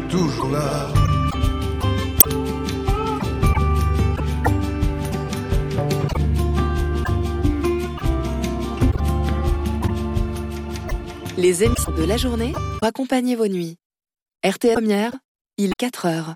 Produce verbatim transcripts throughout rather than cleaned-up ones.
toujours là. Les émissions de la journée pour accompagner vos nuits. R T L Première, il est quatre heures.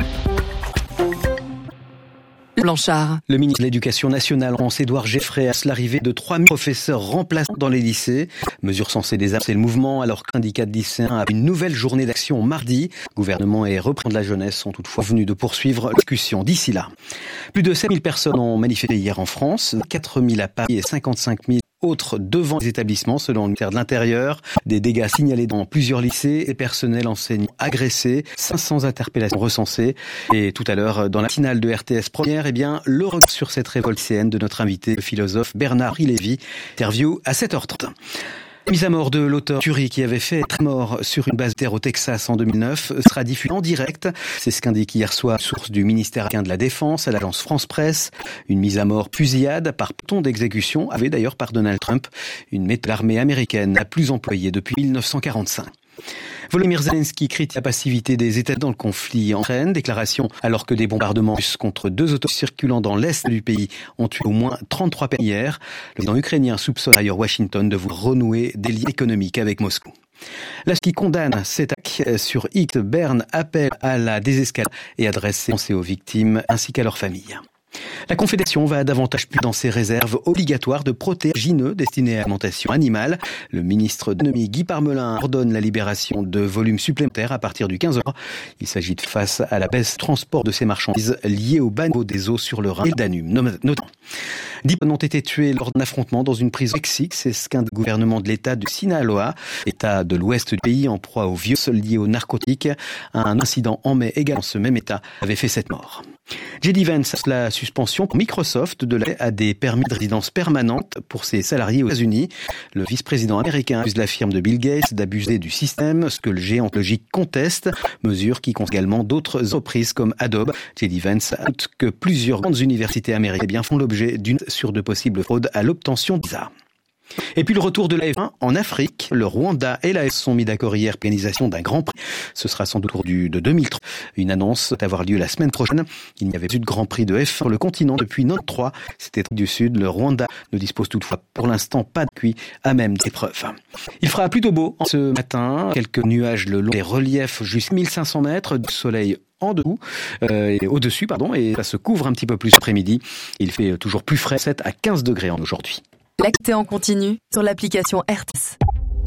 Blanchard. Le ministre de l'Éducation nationale, Édouard Geffray, annonce l'arrivée de trois mille professeurs remplaçants dans les lycées. Mesure censée désarmer le mouvement alors que syndicat de lycéens a une nouvelle journée d'action mardi. Gouvernement et représentant de la jeunesse sont toutefois venus de poursuivre la discussion d'ici là. Plus de sept mille personnes ont manifesté hier en France, quatre mille à Paris et cinquante-cinq mille autres devant les établissements selon le ministère de l'Intérieur. Des dégâts signalés dans plusieurs lycées et personnels enseignants agressés, cinq cents interpellations recensées. Et tout à l'heure, dans la finale de R T S Première, eh bien, le regard sur cette révolte lycéenne de notre invité, le philosophe Bernard Lévy. Interview à sept heures trente. La mise à mort de l'auteur Tuerie qui avait fait être mort sur une base militaire au Texas en deux mille neuf sera diffusée en direct. C'est ce qu'indique hier soir, source du ministère américain de la Défense à l'agence France Presse. Une mise à mort fusillade par peloton d'exécution avait d'ailleurs par Donald Trump, une méthode de l'armée américaine la plus employée depuis mille neuf cent quarante-cinq. Volodymyr Zelensky critique la passivité des États dans le conflit en Ukraine. Déclaration alors que des bombardements russes contre deux autos circulant dans l'est du pays ont tué au moins trente-trois personnes hier. Le président ukrainien soupçonne d'ailleurs Washington de vouloir renouer des liens économiques avec Moscou. La qui condamne cette attaque sur X, Berne appelle à la désescalade et adresse ses pensées aux victimes ainsi qu'à leurs familles. La Confédération va davantage plus dans ses réserves obligatoires de protéagineux destinés à l'alimentation animale. Le ministre de l'économie Guy Parmelin ordonne la libération de volumes supplémentaires à partir du quinze octobre. Il s'agit de face à la baisse de transport de ces marchandises liées au bas niveau des eaux sur le Rhin et le Danube, notamment. Dix personnes ont été tuées lors d'un affrontement dans une prison au Mexique. C'est ce qu'un gouvernement de l'État du Sinaloa, État de l'ouest du pays en proie aux violences liées aux narcotiques. Un incident en mai également, ce même État avait fait sept morts. J D Vance, la suspension pour Microsoft de l'aide à des permis de résidence permanente pour ses salariés aux États-Unis. Le vice-président américain accuse la firme de Bill Gates d'abuser du système, ce que le géant technologique conteste, mesure qui compte également d'autres entreprises comme Adobe. J D Vance ajoute que plusieurs grandes universités américaines eh bien, font l'objet d'une sur de possibles fraudes à l'obtention de visa. Et puis le retour de la F un en Afrique. Le Rwanda et la F un sont mis d'accord hier pour l'organisation d'un grand prix. Ce sera sans doute au cours du, de deux mille trente. Une annonce doit avoir lieu la semaine prochaine. Il n'y avait plus de grand prix de F un sur le continent depuis quatre-vingt-trois. C'était du Sud. Le Rwanda ne dispose toutefois pour l'instant pas de cuit à même d'épreuve. Il fera plutôt beau ce matin. Quelques nuages le long des reliefs jusqu'à mille cinq cents mètres. Du soleil en dessous, euh, et au-dessus, pardon, et ça se couvre un petit peu plus après-midi. Il fait toujours plus frais, sept à quinze degrés en aujourd'hui. L'acté en continu sur l'application R T S.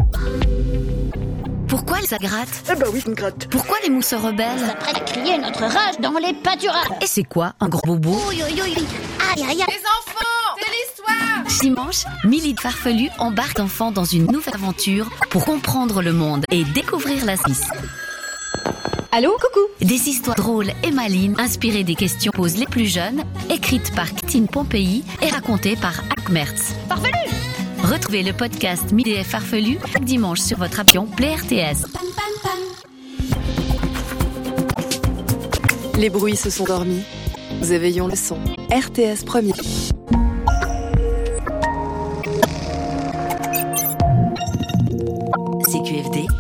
Pourquoi ça gratte? Eh ben oui, ça me gratte. Pourquoi les mousseurs rebelles s'apprêtent à crier notre rage dans les pâturages? Et c'est quoi un gros bobo? Oui, oui, oui. Aïe, aïe, aïe. Les enfants, c'est l'histoire. Dimanche, Milly de Farfelu embarque enfants dans une nouvelle aventure pour comprendre le monde et découvrir la Suisse. Allô, coucou. Des histoires drôles et malines, inspirées des questions posées les plus jeunes, écrites par Christine Pompéi et racontées par Akmertz. Farfelu. Retrouvez le podcast Midi et Farfelu chaque dimanche sur votre application Play R T S. Les bruits se sont dormis. Nous éveillons le son. R T S Premier. C Q F D.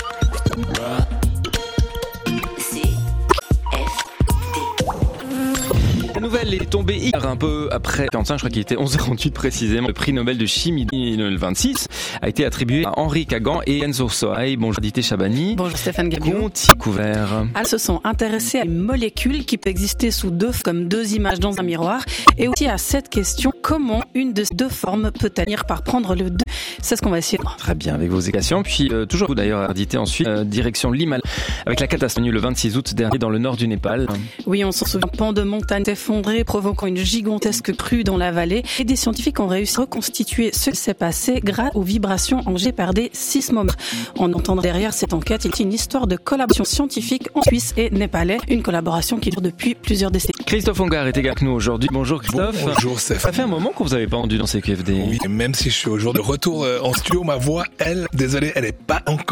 La nouvelle est tombée hier, un peu après quarante-cinq, je crois qu'il était onze heures trente-huit précisément. Le prix Nobel de chimie deux mille vingt-six a été attribué à Henri Kagan et Enzo Soaï. Bonjour Dité Chabani. Bonjour Stéphane Gabriel. Qu'ont-ils découvert? Elles se sont intéressées à une molécule qui peut exister sous deux comme deux images dans un miroir et aussi à cette question, comment une de ces deux formes peut tenir par prendre le deux? C'est ce qu'on va essayer de voir. Très bien, avec vos équations. Puis euh, toujours vous d'ailleurs Dité ensuite, euh, direction l'Himalaya avec la catastrophe le vingt-six août dernier dans le nord du Népal. Oui, on s'en souvient, un pan de montagne effondré provoquant une gigantesque crue dans la vallée et des scientifiques ont réussi à reconstituer ce qui s'est passé grâce aux vibrations engendrées par des sismomètres. On entend derrière cette enquête, il y a une histoire de collaboration scientifique en Suisse et népalais, une collaboration qui dure depuis plusieurs décennies. Christophe Ongar est également avec nous aujourd'hui. Bonjour Christophe. Bonjour Stéphane. Ça fait un moment qu'on vous avait pas entendu dans C Q F D. Oui, même si je suis aujourd'hui de retour en studio, ma voix, elle, désolé, elle est pas encore